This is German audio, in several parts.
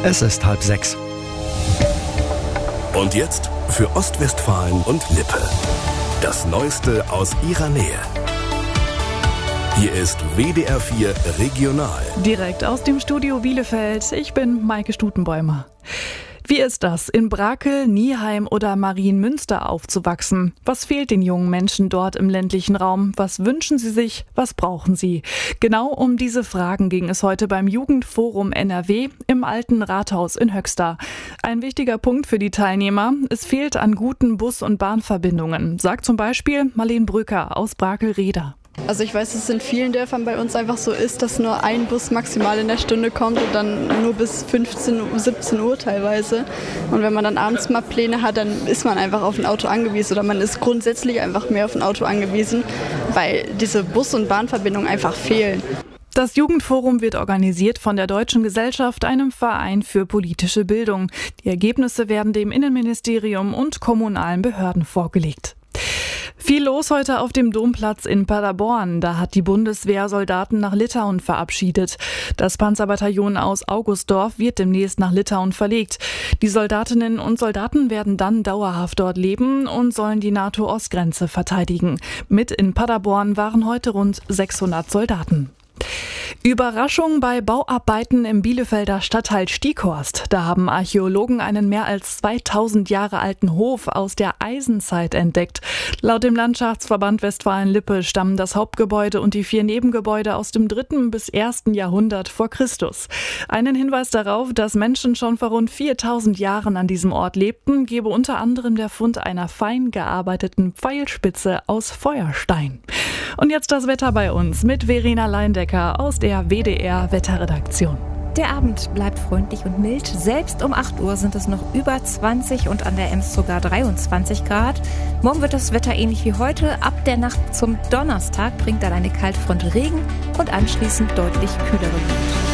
Es ist 5:30. Und jetzt für Ostwestfalen und Lippe. Das Neueste aus ihrer Nähe. Hier ist WDR 4 Regional. Direkt aus dem Studio Bielefeld. Ich bin Maike Stutenbäumer. Wie ist das, in Brakel, Nieheim oder Marienmünster aufzuwachsen? Was fehlt den jungen Menschen dort im ländlichen Raum? Was wünschen sie sich? Was brauchen sie? Genau um diese Fragen ging es heute beim Jugendforum NRW im Alten Rathaus in Höxter. Ein wichtiger Punkt für die Teilnehmer: Es fehlt an guten Bus- und Bahnverbindungen, sagt zum Beispiel Marlene Brücker aus Brakel-Rehda. Also ich weiß, dass es in vielen Dörfern bei uns einfach so ist, dass nur ein Bus maximal in der Stunde kommt und dann nur bis 15, 17 Uhr teilweise. Und wenn man dann abends mal Pläne hat, dann ist man einfach auf ein Auto angewiesen oder man ist grundsätzlich einfach mehr auf ein Auto angewiesen, weil diese Bus- und Bahnverbindungen einfach fehlen. Das Jugendforum wird organisiert von der Deutschen Gesellschaft, einem Verein für politische Bildung. Die Ergebnisse werden dem Innenministerium und kommunalen Behörden vorgelegt. Viel los heute auf dem Domplatz in Paderborn. Da hat die Bundeswehr Soldaten nach Litauen verabschiedet. Das Panzerbataillon aus Augustdorf wird demnächst nach Litauen verlegt. Die Soldatinnen und Soldaten werden dann dauerhaft dort leben und sollen die NATO-Ostgrenze verteidigen. Mit in Paderborn waren heute rund 600 Soldaten. Überraschung bei Bauarbeiten im Bielefelder Stadtteil Stieghorst. Da haben Archäologen einen mehr als 2000 Jahre alten Hof aus der Eisenzeit entdeckt. Laut dem Landschaftsverband Westfalen-Lippe stammen das Hauptgebäude und die 4 Nebengebäude aus dem 3. bis 1. Jahrhundert vor Christus. Einen Hinweis darauf, dass Menschen schon vor rund 4000 Jahren an diesem Ort lebten, gebe unter anderem der Fund einer fein gearbeiteten Pfeilspitze aus Feuerstein. Und jetzt das Wetter bei uns mit Verena Leindecker aus der WDR-Wetterredaktion. Der Abend bleibt freundlich und mild. Selbst um 8 Uhr sind es noch über 20 und an der Ems sogar 23 Grad. Morgen wird das Wetter ähnlich wie heute. Ab der Nacht zum Donnerstag bringt dann eine Kaltfront Regen und anschließend deutlich kühlere Luft.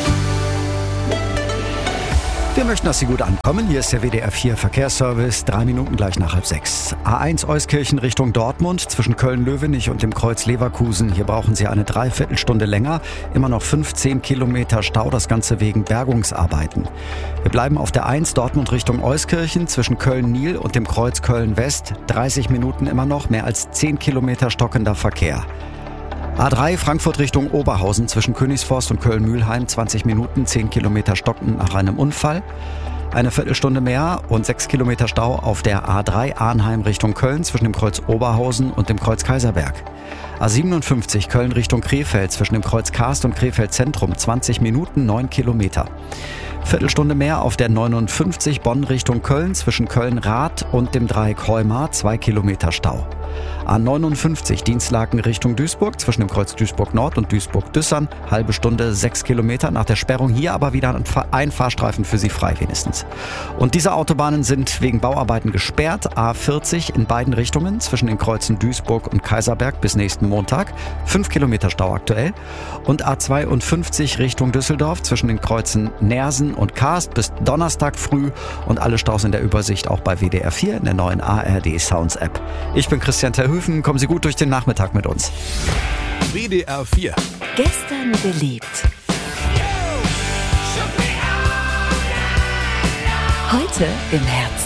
Wir möchten, dass Sie gut ankommen. Hier ist der WDR 4 Verkehrsservice, 3 Minuten gleich nach 5:30. A1 Euskirchen Richtung Dortmund zwischen Köln-Löwenich und dem Kreuz Leverkusen. Hier brauchen Sie eine Dreiviertelstunde länger. Immer noch 15 Kilometer Stau, das Ganze wegen Bergungsarbeiten. Wir bleiben auf der 1 Dortmund Richtung Euskirchen zwischen Köln-Nil und dem Kreuz Köln-West. 30 Minuten immer noch, mehr als 10 Kilometer stockender Verkehr. A3 Frankfurt Richtung Oberhausen zwischen Königsforst und Köln-Mühlheim, 20 Minuten, 10 Kilometer stockend nach einem Unfall. Eine Viertelstunde mehr und 6 Kilometer Stau auf der A3 Arnheim Richtung Köln zwischen dem Kreuz Oberhausen und dem Kreuz Kaiserberg. A57 Köln Richtung Krefeld zwischen dem Kreuz Karst und Krefeld Zentrum, 20 Minuten, 9 Kilometer. Viertelstunde mehr auf der 59 Bonn Richtung Köln zwischen Köln-Rath und dem Dreieck Heumar, 2 Kilometer Stau. A59 Dienstlaken Richtung Duisburg zwischen dem Kreuz Duisburg-Nord und Duisburg-Düssern, halbe Stunde, 6 Kilometer. Nach der Sperrung hier aber wieder ein Fahrstreifen für Sie frei wenigstens. Und diese Autobahnen sind wegen Bauarbeiten gesperrt. A40 in beiden Richtungen zwischen den Kreuzen Duisburg und Kaiserberg bis nächsten Montag, 5 Kilometer Stau aktuell. Und A52 Richtung Düsseldorf zwischen den Kreuzen Neersen und Karst bis Donnerstag früh und alle Staus in der Übersicht auch bei WDR 4 in der neuen ARD Sounds App. Ich bin Christian Terhöfen, kommen Sie gut durch den Nachmittag mit uns. WDR 4. Gestern belebt. Heute im Herzen.